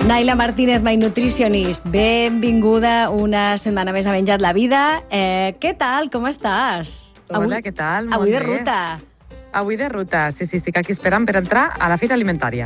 Naila Martínez, My Nutritionist, benvinguda una setmana més a Menjat la Vida. Què tal? Com estàs? Hola, què tal? Avui de ruta. Avui de ruta, sí, estic aquí esperant per entrar a la fira alimentària.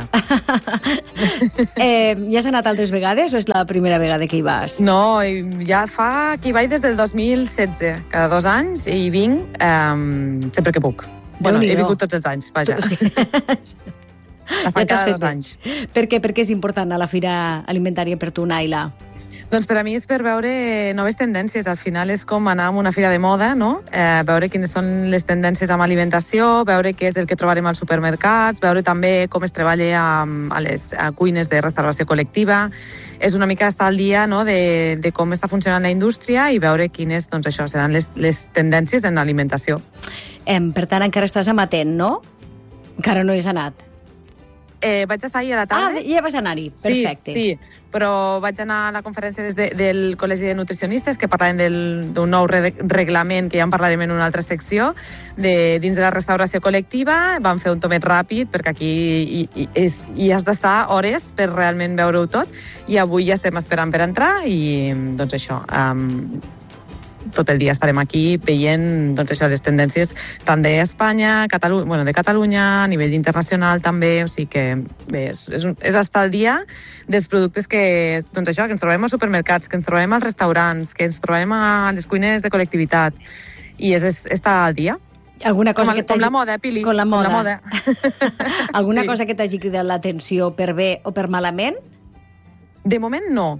Ja has anat altres vegades o és la primera vegada que hi vas? No, ja fa que hi vaig des del 2016. Cada 2 anys i vinc sempre que puc. Bueno, he vingut tots els anys, vaja. Sí. La fan cada 2 anys. Per què? Per què és important a la fira alimentària per tu, Naila? Doncs per a mi és per veure noves tendències. Al final és com anar a una fira de moda, no? Veure quines són les tendències amb alimentació, veure què és el que trobarem als supermercats, veure també com es treballa a les cuines de restauració col·lectiva. És una mica estar al dia, no?, de com està funcionant la indústria i veure quines, doncs això, seran les tendències en l'alimentació. Per tant, encara estàs amatent, no? Encara no hi has anat. Vaig estar ahir a la tarda. Ja vas anar-hi, perfecte. Sí, però vaig anar a la conferència del Col·legi de Nutricionistes que parlaven d'un nou reglament, que ja en parlarem en una altra secció, dins de la restauració col·lectiva. Vam fer un tomet ràpid, perquè aquí hi has d'estar hores per realment veure-ho tot, i avui ja estem esperant per entrar i, doncs això, tot el dia estarem aquí veient, doncs això, les tendències tant d'Espanya, de Catalunya, a nivell internacional també, o sigui que bé, és estar al dia dels productes que, doncs això, que ens trobem als supermercats, que ens trobem als restaurants, que ens trobem a les cuines de col·lectivitat, i és estar al dia. Alguna cosa com la moda, Pili. Com la moda. Alguna Sí. cosa que t'hagi cridat l'atenció per bé o per malament? De moment no.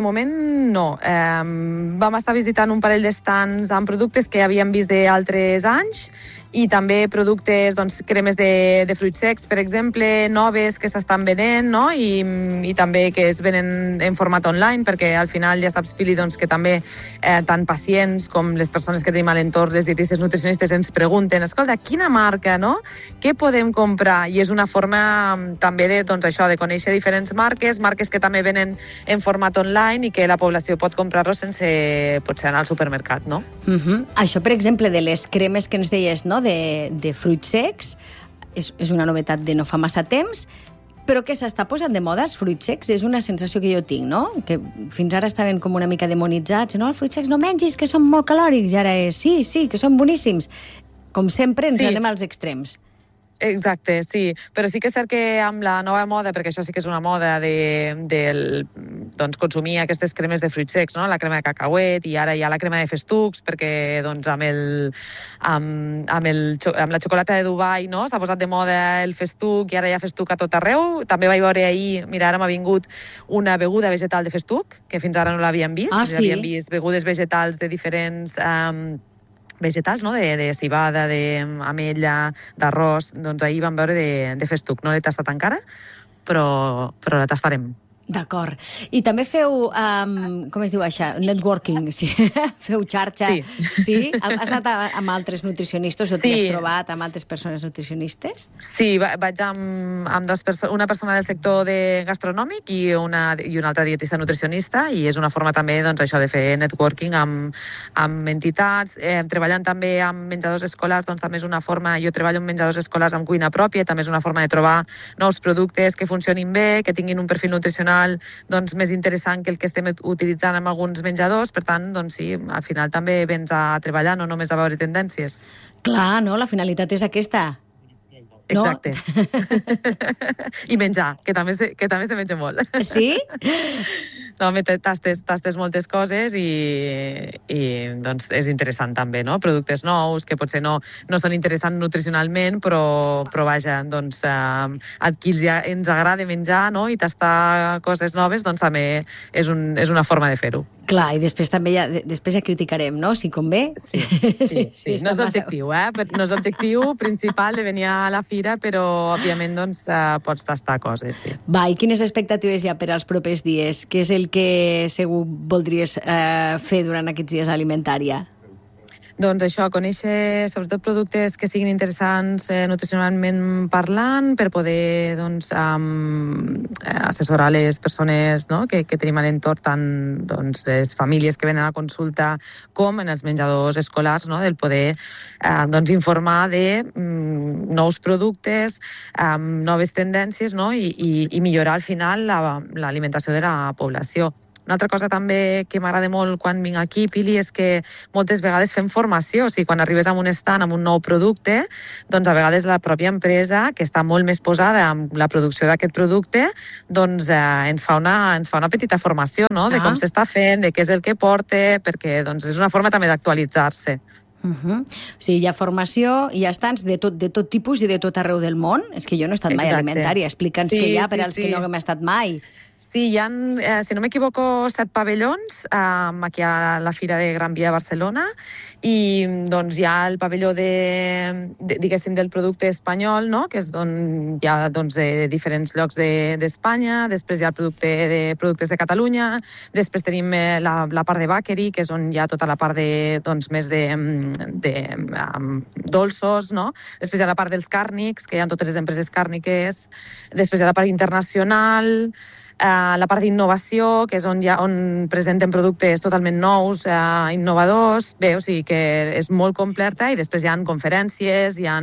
Vam estar visitant un parell d'estands amb productes que havíem vist d'altres anys i també productes, doncs, cremes de fruits secs, per exemple, noves que s'estan venent, no? I també que es venen en format online, perquè al final ja saps, Pili, doncs, que també tant pacients com les persones que tenim a l'entorn, les dietistes nutricionistes, ens pregunten, escolta, quina marca, no? Què podem comprar? I és una forma també de, doncs, això, de conèixer diferents marques que també venen en format online i que la població pot comprar-los sense potser anar al supermercat, no? Això, per exemple, de les cremes que ens deies, no?, de fruits secs, és una novetat de no fa massa temps, però que s'està posant de moda els fruits secs, és una sensació que jo tinc, no?, que fins ara estaven com una mica demonitzats, no, els fruits secs no mengis, que són molt calòrics, i ara és, sí, que són boníssims. Com sempre, ens anem als extrems. Exacte, sí. Però sí que és cert que amb la nova moda, perquè això sí que és una moda doncs, consumir aquestes cremes de fruits secs, no? La crema de cacauet, i ara hi ha la crema de festucs, perquè doncs, amb la xocolata de Dubai, no?, s'ha posat de moda el festuc i ara hi ha festuc a tot arreu. També vaig veure ahir, mira, ara m'ha vingut una beguda vegetal de festuc, que fins ara no l'havíem vist. Ah, sí? Havíem vist begudes vegetals de diferents vegetals, no?, de civada, d'ametlla, d'arròs. Doncs ahir vam veure de festuc. No l'he tastat encara, però la tastarem. D'acord. I també feu, com es diu això? Networking, sí. Feu xarxa. Sí? Has anat amb altres nutricionistes o t'hi has trobat amb altres persones nutricionistes? Sí, vaig amb una persona del sector gastronòmic i una altra dietista nutricionista, i és una forma també, doncs, això, de fer networking amb entitats. Treballant també amb menjadors escolars, doncs també és una forma. Jo treballo amb menjadors escolars amb cuina pròpia, també és una forma de trobar nous productes que funcionin bé, que tinguin un perfil nutricional, doncs, més interessant que el que estem utilitzant amb alguns menjadors. Per tant, doncs sí, al final també vens a treballar, no només a veure tendències. Clar, no? La finalitat és aquesta. Exacte. I menjar, que també se menja molt. Sí? No, tastes moltes coses i doncs és interessant també, no? Productes nous que potser no són interessants nutricionalment, però vaja, doncs a qui ens agrada menjar, no?, i tastar coses noves, doncs també és una forma de fer-ho. Clar, i després també després ja criticarem, no?, si convé. Sí. No és l'objectiu, no és l'objectiu principal de venir a la fira, però òbviament doncs pots tastar coses, sí. Va, i quines expectatives hi ha per als propers dies? Què és el que segur voldries fer durant aquests dies a Alimentària? Doncs això, conèixer sobretot productes que siguin interessants nutricionalment parlant per poder assessorar les persones, no?, que tenim a l'entorn, tant les famílies que venen a consulta com en els menjadors escolars, no?, del poder informar de nous productes, noves tendències, no?, i millorar al final l'alimentació de la població. Una altra cosa també que m'agrada molt quan vinc aquí, Pili, és que moltes vegades fem formació. O sigui, quan arribes a un stand amb un nou producte, doncs a vegades la pròpia empresa, que està molt més posada en la producció d'aquest producte, doncs ens fa una petita formació, no?, de com s'està fent, de què és el que porta, perquè és una forma també d'actualitzar-se. O sigui, hi ha formació, hi ha stands de tot tipus i de tot arreu del món. És que jo no he estat mai a Alimentària. Explica'ns què hi ha per als que no hem estat mai. Sí, hi ha, si no m'equivoco, 7 pavellons aquí a la Fira de Gran Via de Barcelona, i doncs hi ha el pavelló diguéssim, del producte espanyol, no?, que és on hi ha de diferents llocs d'Espanya, després hi ha el productes de Catalunya, després tenim la part de bakery, que és on hi ha tota la part més de dolços, no?, després hi ha la part dels càrnics, que hi ha totes les empreses càrniques, després hi ha la part internacional, la part d'innovació, que és on presenten productes totalment nous, innovadors. Bé, o sigui que és molt completa, i després hi ha conferències, hi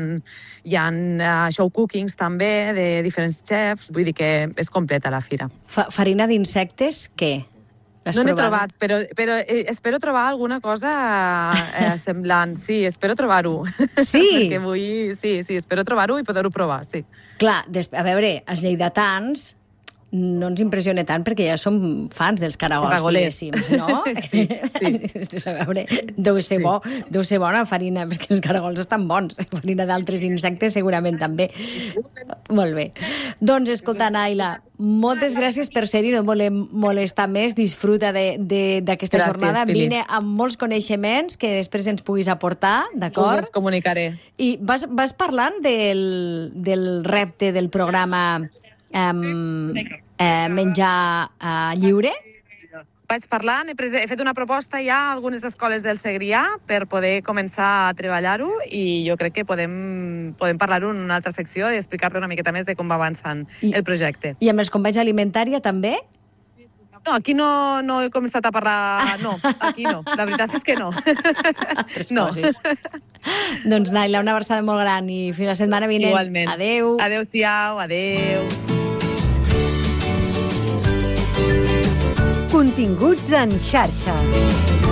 ha show cookings també de diferents chefs, vull dir que és completa la fira. Farina d'insectes, què? No n'he trobat, però espero trobar alguna cosa semblant. Sí, espero trobar-ho. Sí? Perquè vull... Sí, espero trobar-ho i poder-ho provar, sí. Clar, a veure, els lleidatans no ens impressiona tant perquè ja som fans dels caragols, diguéssim, no? Sí. A veure, deu ser bona farina, perquè els caragols estan bons. Farina d'altres insectes segurament també. Molt bé. Doncs, escolta, Naila, moltes gràcies per ser-hi, no volem molestar més, disfruta d'aquesta jornada, vine amb molts coneixements que després ens puguis aportar, d'acord? Us els comunicaré. I vas parlant del repte del programa menjar lliure? Vaig parlant, he fet una proposta ja a algunes escoles del Segrià per poder començar a treballar-ho, i jo crec que podem parlar-ho en una altra secció i explicar-te una miqueta més de com va avançant el projecte. I amb els companys d'Alimentària també? No, aquí no he començat a parlar... No, aquí no. La veritat és que no. No. Doncs, Naila, una abraçada molt gran i fins la setmana vinent. Igualment. Adéu. Adéu-siau, adéu. Continguts en xarxa.